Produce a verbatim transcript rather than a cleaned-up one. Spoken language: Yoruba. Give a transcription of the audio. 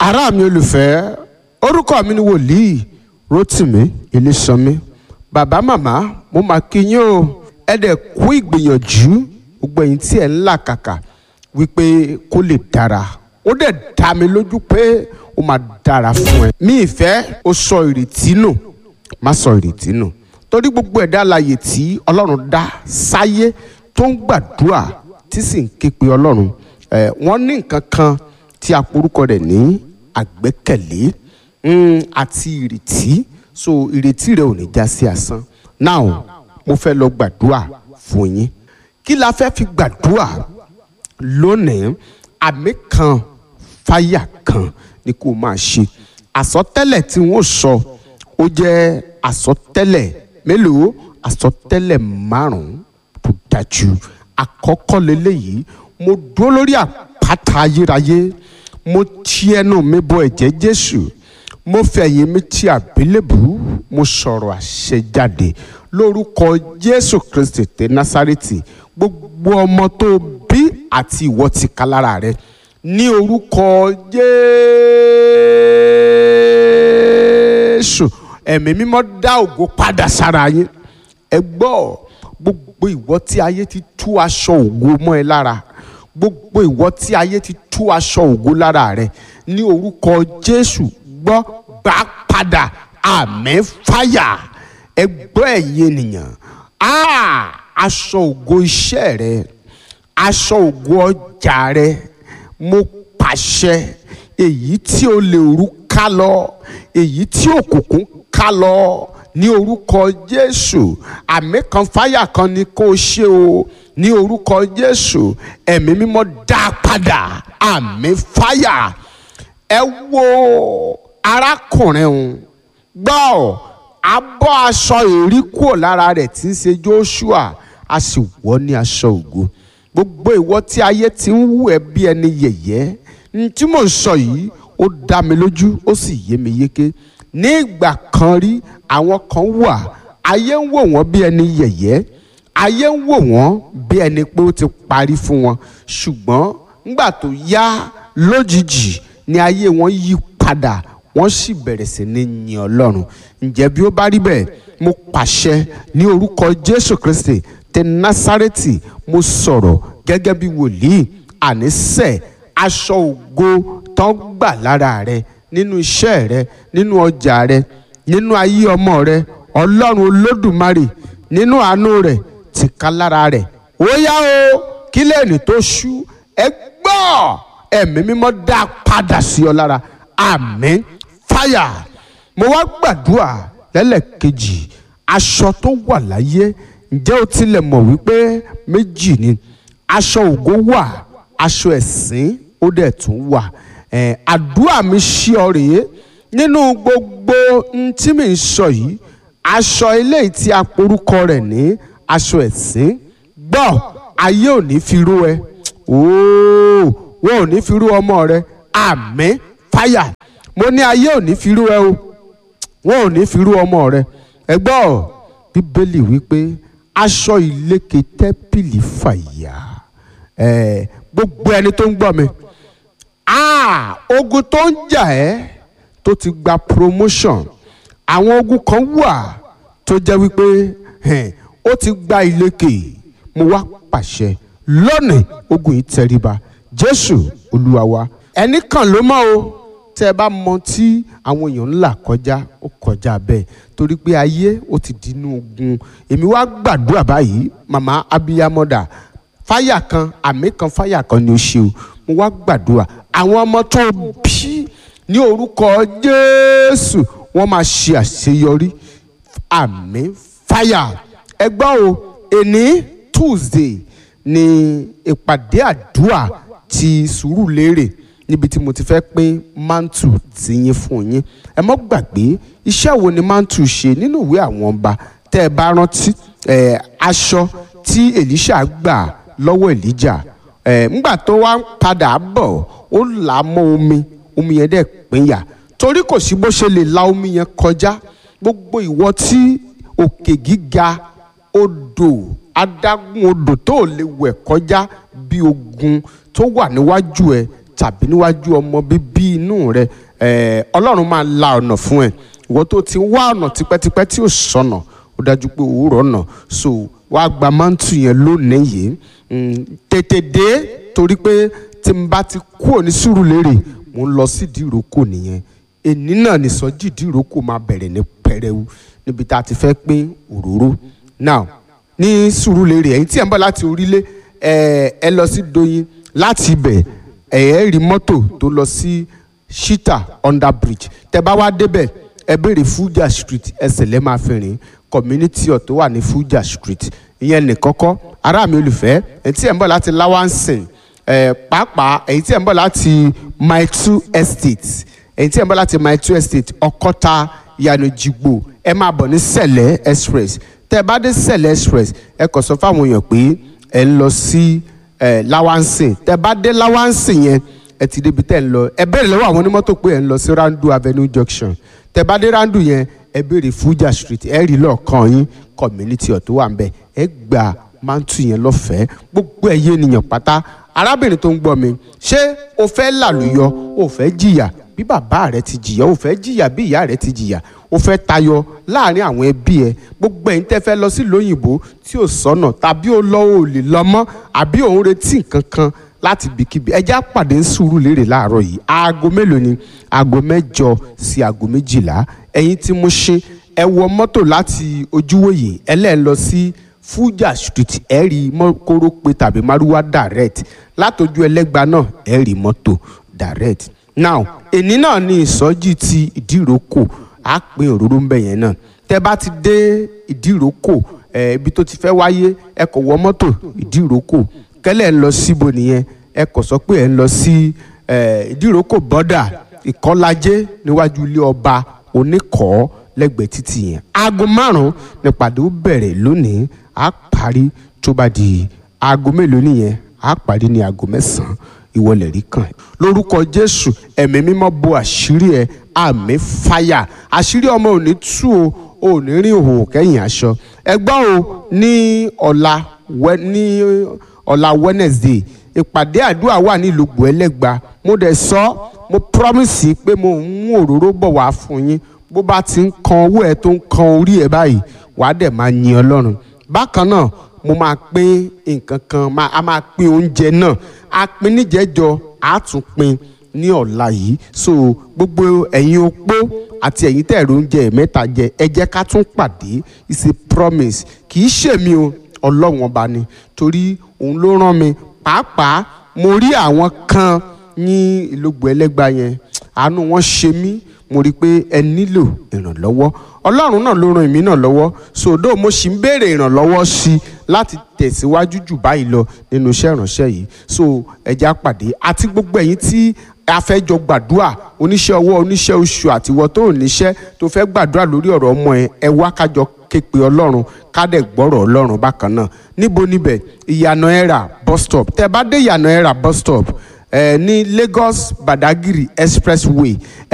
ará mi olùfẹ́, orúkọ mi ni wòlíì Rótìmí Ilésànmí. Bàbá màmá, mo máa kí yín o. Ẹ dẹ̀ kú ìgbìyànjú gbogbo ẹ̀yin tí ẹ̀ ń làkàkà wípé kó lè dára. Ó dẹ̀ dá mi lójú pé ó máa dára fún ẹ. Mi ìfẹ́ ó sọ ìrètí nù, má sọ ìrètí nù. Torí gbogbo ẹ̀dá alààyè tí Ọlọ́run dá sáyé tó ń gbàdúrà tí sì ń ké pe Ọlọ́run. Ẹ̀ wọ́n ní nǹkan kan tí a porúkọ rẹ̀ ní àgbẹ́kẹ̀lé àti ìrètí. So ìrètí rẹ ò ní já sí asán. Now mo fẹ́ lọ gbàdúrà fún yín. Kí la fẹ́ fi gbàdúrà lónìí? Àmì kan fáyà kan ni kó máa ṣe. Àsọtẹ́lẹ̀ tí wọ́n sọ ó jẹ́ àsọtẹ́lẹ̀ mélòó? Àsọtẹ́lẹ̀ márùn-ún tó dájú. Àkọ́kọ́ lélẹ́yìí, mo dúró lórí àpáta ayérayé, mo ti ẹnu mi bọ ẹ̀jẹ̀ Jésù, mo fẹ̀yìn mi ti àgbélébùú, mo sọ̀rọ̀ àṣẹ jáde lórúkọ Jésù Kristi tẹ Násárẹ́tì. Gbogbo ọmọ tó bí àti ìwọ ti ká lára rẹ ní orúkọ Jésù, ẹ̀mí mímọ́ dá ògo padà sára yín. Ẹ gbọ́, gbogbo ìwọ tí ayé ti tú aṣọ ògo mọ́ ẹ lára, gbogbo ìwọ tí ayé ti tú aṣọ ògo lára rẹ ní orúkọ Jésù, gbọ́ gbà padà. Àmín fáyà. Ẹ gbọ́ ẹ̀yin ènìyàn, aṣọ ògo iṣẹ́ rẹ, aṣọ ògo ọjà rẹ, mo pàṣẹ, èyí tí o lè rú ká lọ, èyí tí òkùnkùn ká lọ ní orúkọ Jésù. Àmín kan fáyà kan ni kó o ṣe o ní orúkọ Jésù. Ẹ̀mí mímọ́ dá padà. Àmín fáyà. Ẹ wo arákùnrin òun, gbọ́ abọ́ aṣọ èrí kúrò lára rẹ̀ tí ń ṣe Jóṣúà, a sì wọ̀ ní aṣọ ògo. Gbogbo ìwọ tí ayé ti ń wù ẹ́ bí ẹni yẹ̀yẹ́, ní tí mò ń sọ yìí ó dá mi lójú, ó sì yé mi yéké. Ní ìgbà kan rí, àwọn kan wà, ayé ń wò wọ́n bí ẹni yẹ̀yẹ́, ayé ń wò wọ́n bí ẹni pé ó ti parí fún wọn. Ṣùgbọ́n nígbà tó yá, lójijì ni ayé wọn yí padà, wọ́n sì bẹ̀rẹ̀ sí ní yin Ọlọ́run. Ǹjẹ́ bí ó bá rí bẹ́ẹ̀, mo pàṣẹ ní orúkọ Jésù Kristi tẹ Násárẹ́tì, mo sọ̀rọ̀ gẹ́gẹ́ bí wòlíì. Àníṣe aṣọ ògo tó ń gbà lára rẹ, nínú iṣẹ́ rẹ, nínú ọjà rẹ, nínú ayé ọmọ rẹ, Ọlọ́run Olódùmarè nínú àánú rẹ̀ ti ká lára rẹ̀. Ó yá o, kí lẹ́ẹ̀nì tó ṣú, ẹ gbọ́, ẹ̀mí mímọ́ dá padà sí ọ lára. Àmín fáyà. Mo wá gbàdúrà lẹ́lẹ́kejì, aṣọ tó wà láyé, ǹjẹ́ o tilẹ̀ mọ̀ wípé méjì ni? Aṣọ ògo wà, aṣọ ẹ̀sín ó dẹ̀ tún wà. Ẹ̀ àdúrà mi ṣí ọ rèé, nínú gbogbo n tí mi ń sọ yìí, aṣọ eléyìí tí a porúkọ rẹ̀ ní aṣọ ẹ̀sín, gbọ́, ayé ò ní fi rú ẹ, ooo wọn ò ní fi rú ọmọ rẹ. Àmín fáyà. Mo ní ayé ò ní fi rú ẹ o, wọn ò ní fi rú ọmọ rẹ. Ẹ gbọ́, Bíbélì wípé aṣọ ìlékè tẹ́ḿpìlì fàyà. Ẹ gbogbo ẹni tó ń gbọ́ mi, ah ogun tó ń jà ẹ́ tó ti gba promotion, àwọn ogun kan wà tó jẹ́ wípé ó ti gba ìlékè. Mo wá pàṣẹ lónìí, ogun yìí tẹríba. Jésù Olúwa wa. Ẹnì kan ló mọ̀ o, tẹ́ ẹ bá mọ tí àwọn èèyàn ńlá kọjá, ó kọjá bẹ́ẹ̀, torí pé ayé ó ti dínú ogun. Èmi wá gbàdúrà báyìí, màmá abiyamọ́dà, fáyà kan, àmì kan fáyà kan ni ó ṣe o. Mo wá gbàdúrà, àwọn ọmọ tó bí ní orúkọ Jésù, wọ́n máa ṣe àṣeyọrí. Àmín fáyà. Ẹ gbọ́ o, èní Tuesday ni ìpàdé àdúrà ti Sùúrùlérè, níbi tí mo ti fẹ́ pín mantu ti yín fún yín. Ẹ mọ́ gbàgbé, iṣẹ́ wo ni mantu ṣe nínú ìwé àwọn ọba? Tẹ́ ẹ bá rántí, ẹ̀ aṣọ tí Èlíṣà gbà lọ́wọ́ Èlíjà, ẹ̀ ńgbà tó wá ń padà bọ̀, ó là á mọ́ omi, omi yẹn dẹ̀ pínyà, torí kò sí bó ṣe lè la omi yẹn kọjá. Gbogbo ìwọ tí òkè gíga, odò, adágún odò tó lè wẹ̀ kọjá bí ogun tó wà níwájú ẹ tàbí níwájú ọmọ bíbí inú rẹ, ọlọ́run máa la ọ̀nà fún ẹ. ìwọ tó ti wá ọ̀nà tipẹ́tipẹ́ tí ò sọnà, ó dájú pé òwúrọ̀ ọ̀nà. so wàá gba mántù yẹn lónìí yìí. tètè dé, torí pé tí n bá ti kúrò ní Sùúrùlérè mo ń lọ sí Ìdíròkò nìyẹn. èní náà ní ìsọjí Ìdíròkò máa bẹ̀rẹ̀ ní pẹrẹwu níbi tá a ti fẹ́ pín òróró. now ní Sùúrùlérè, ẹ̀yin tí ẹ̀ ń bọ̀ láti orílẹ̀ ẹ lọ sí Doyin, láti ibẹ̀ ẹ̀ rí mọ́tò tó lọ sí Shita under bridge. tẹ́ bá wá débẹ̀ ẹ béèrè Fuja street, ẹsẹ̀ lẹ́ máa fi rìn community hall tó wà ní Fuja street. ìyẹn ní kọ́kọ́. ará mi olùfẹ́, ẹ̀yin tí ẹ̀ ń bọ̀ láti Lawansin, ẹ̀ pàápàá ẹ̀yin tí ẹ̀ ń bọ̀ láti Mile two estate, ẹ̀yin tí ẹ̀ ń bọ̀ láti Mile two estate, Ọ̀kọ́ta, Ìyànà-Jìgbò, ẹ máa bọ̀ ní Sẹ̀lẹ̀ express. tẹ́ bá dé Sẹ̀lẹ̀ express ẹ kàn sọ fáwọn èèyàn pé ẹ ń lọ sí Lawansin. tẹ́ bá dé Lawansin yẹn ẹ ti débi tẹ́ ń lọ, ẹ béèrè lọ́wọ́ àwọn onímọ́tò pé ẹ ń lọ sí Randu Avenue junction. tẹ́ bá dé Randu yẹn ẹ béèrè Fuja street, ẹ rí lọ́ọ̀kan yín community hall tó wà ń bẹ̀. ẹ gba mántù yẹn lọ́fẹ̀ẹ́. gbogbo ẹ̀yẹ ènìyàn pátá, arábìnrin tó ń gbọ́ mi, ṣé o fẹ́ làlùyọ, o fẹ́ jìyà bí bàbá rẹ ti jìyà, o fẹ́ jìyà bí ìyá rẹ ti jìyà, o fẹ́ tayọ láàrin àwọn ẹbí ẹ? gbogbo ẹ̀yin tẹ́ fẹ́ lọ sí lóyìnbó tí ò sọ́nà, tàbí o lọ ò lè lọ mọ́, àbí òun retí nǹkan kan láti bìkíbi, ẹ já pàdé ní Sùúrùlérè láàárọ̀ yìí. aago mélòó ni? aago mẹ́jọ sí aago méjìlá. ẹ̀yin tí mo ṣe, ẹ wọ mọ́tò láti Ojúwòyè, ẹ lẹ́ ń lọ sí Fuja street, ẹ rí kórópè tàbí márúwá direct. látọjú Ẹlẹ́gbà náà ẹ rí mọ́tò direct. now èní náà ní ìsọjí ti Ìdíròkò, á pín òróró ń bẹ̀ yẹn náà. tẹ́ bá ti dé Ìdíròkò, ẹ ibi tó ti fẹ́ wáyé, ẹ kò wọ mọ́tò Ìdíròkò, kẹ́lẹ́ ń lọ síbo nìyẹn, ẹ kò sọ pé ẹ ń lọ sí Ìdíròkò bọ́dà Ìkọ́lájé níwájú ilé ọba Oníkọ̀ọ́ lẹ́gbẹ̀ẹ́ títì yẹn. aago márùn-ún nípàdé ó bẹ̀rẹ̀ lónìí, á parí tó bá di aago mélòó nìyẹn, á parí ní aago mẹ́sàn-án. ìwọlẹ̀ rí kàn. lórúkọ Jésù, ẹ̀mí mímọ́ bo àṣírí ẹ, àmì fáyà. àṣírí ọmọ ò ní tú o, ò ní rí òhò kẹ́yìn aṣọ. ẹ gbọ́ o, ní ọ̀la ní ọ̀la Wednesday ìpàdé àdúrà wà ní Ìlógbò Ẹlẹ́gbà. mo dẹ̀ sọ, mo promise pé mo ń mú òróró bọ̀ wá fún yín. bó bá ti ń kan owó ẹ tó ń kan orí ẹ báyìí, wàá dẹ̀ máa yin Ọlọ́run. bákan náà mo máa pín nǹkan kan, a máa pín oúnjẹ náà. a pín níjẹ̀jọ, a tún pín ní ọ̀la yìí. so gbogbo ẹ̀yin opó àti ẹ̀yin tẹ̀rọ oúnjẹ mẹ́ta jẹ, ẹ jẹ́ ká tún pàdé. it's a promise. kì í ṣèmi o, Ọlọ́run ọba ni, torí òun ló rán mi. pàápàá mo rí àwọn kan ní Ìlógbò Ẹlẹ́gbà yẹn, àánú wọn ṣe mí. mo rí i pé ẹ nílò ìrànlọ́wọ́. Ọlọ́run náà ló ran èmi náà lọ́wọ́. sòdò mo sì ń béèrè ìrànlọ́wọ́ sí i láti tẹ̀síwájú jù báyìí lọ nínú iṣẹ́ ìránṣẹ́ yìí. so ẹ já pàdé. àti gbogbo ẹ̀yin tí a fẹ́ jọ gbàdúrà, oníṣẹ́ ọwọ́, oníṣẹ́ oṣù, àtiwọ́ tó ò níṣẹ́ tó fẹ́ gbàdúrà lórí ọ̀rọ̀ ọmọ ẹ, ẹ wá kájọ képe Ọlọ́run, ká dẹ̀ gbọ́rọ̀ Ọlọ́run bákan náà. níbo níbẹ̀? Ìyànà Ẹ̀rà bus stop. tẹ́ bá dé Ìyànà Ẹ̀rà bus stop ẹ ní Lagos Badagry expressway,